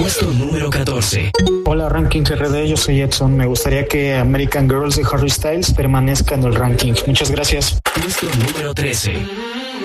Puesto número 14. Hola, Ranking RD, yo soy Edson. Me gustaría que American Girls de Harry Styles permanezca en el ranking. Muchas gracias. Puesto número 13.